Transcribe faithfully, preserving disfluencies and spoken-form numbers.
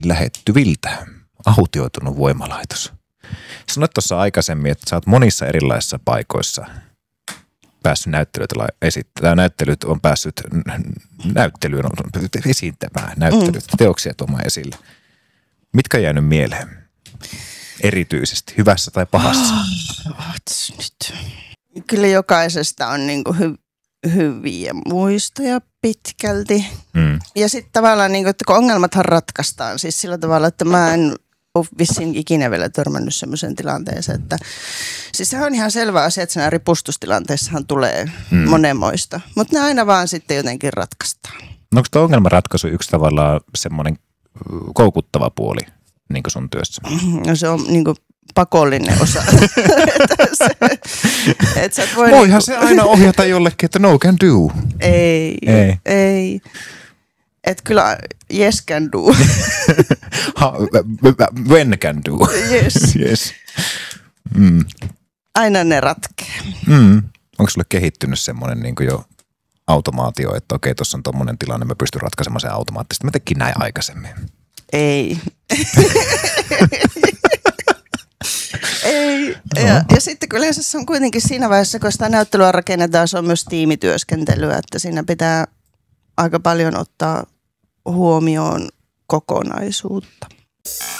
lähettyviltä. Autioitunut voimalaitos. Sanoit tuossa aikaisemmin, että sä oot monissa erilaisissa paikoissa päässyt näyttelyitä esittämään. Näyttelyt on päässyt näyttelyyn esiintämään näyttelyt, mm. teoksia tuomaan esille. Mitkä on jäänyt mieleen? Erityisesti, hyvässä tai pahassa? Oh, nyt. Kyllä jokaisesta on niinku hy- hyviä muistoja pitkälti. Mm. Ja sitten tavallaan, niinku, että kun ongelmathan ratkaistaan, siis sillä tavalla, että mä en ole vissiin ikinä vielä törmännyt semmoiseen tilanteeseen, että siis se on ihan selvä asia, että siinä ripustustilanteessahan tulee mm. monenmoista, mutta ne aina vaan sitten jotenkin ratkaistaan. No onko tuo ongelmanratkaisu yksi tavallaan semmoinen koukuttava puoli niin kuin sun työssä? No se on niin kuin pakollinen osa. et sä et voi Voihan niinku... se aina ohjata jollekin, että no can do. Ei, ei. ei. Et kyllä yes can do. When can do. Yes. yes. Mm. Aina ne ratkee. Mm. Onko sulle kehittynyt semmoinen niin kuin jo automaatio, että okei, tuossa on tommoinen tilanne, mä pystyn ratkaisemaan sen automaattisesti. Mä tekin näin aikaisemmin. Ei. Ei. Ja, ja sitten kun yleensä se on kuitenkin siinä vaiheessa, kun sitä näyttelyä rakennetaan, se on myös tiimityöskentelyä, että siinä pitää aika paljon ottaa huomioon kokonaisuutta.